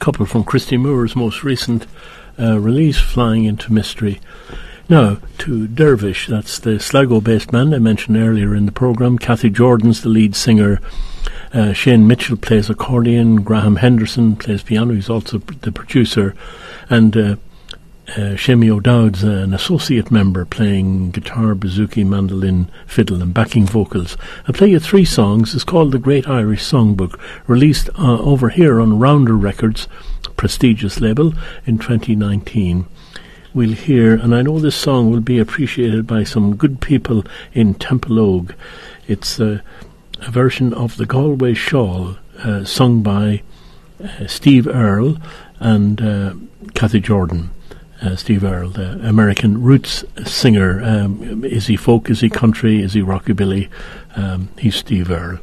couple from Christy Moore's most recent release, Flying into Mystery. Now, to Dervish, that's the Sligo-based band I mentioned earlier in the programme. Kathy Jordan's the lead singer. Shane Mitchell plays accordion. Graham Henderson plays piano. He's also the producer. And Shemi O'Dowd's an associate member playing guitar, bouzouki, mandolin, fiddle and backing vocals. I'll play you 3 songs. It's called The Great Irish Songbook, released over here on Rounder Records, prestigious label, in 2019. We'll hear, and I know this song will be appreciated by some good people in Templeogue. It's a version of the Galway Shawl, sung by Steve Earle and Kathy Jordan. Steve Earle, the American roots singer. Is he folk, is he country, is he rockabilly? He's Steve Earle.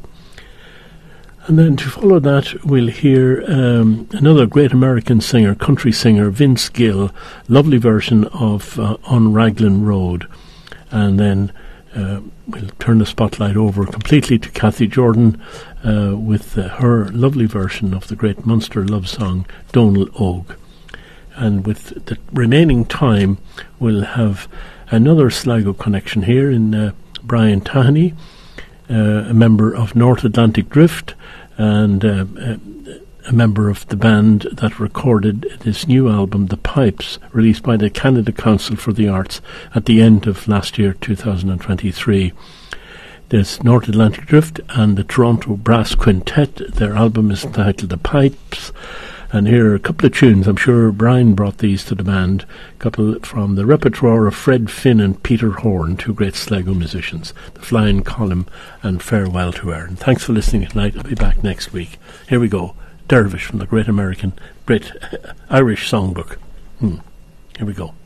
And then to follow that, we'll hear another great American singer, country singer, Vince Gill, lovely version of On Raglan Road. And then we'll turn the spotlight over completely to Kathy Jordan with her lovely version of the great Munster love song, Donal Óg. And with the remaining time, we'll have another Sligo connection here in Brian Tahany, a member of North Atlantic Drift and a member of the band that recorded this new album, The Pipes, released by the Canada Council for the Arts at the end of last year, 2023. There's North Atlantic Drift and the Toronto Brass Quintet. Their album is entitled The Pipes. And here are a couple of tunes. I'm sure Brian brought these to the band. A couple from the repertoire of Fred Finn and Peter Horn, 2 great Sligo musicians. The Flying Column and Farewell to Erin. Thanks for listening tonight. I'll be back next week. Here we go. Dervish from the Great Irish Songbook. Here we go.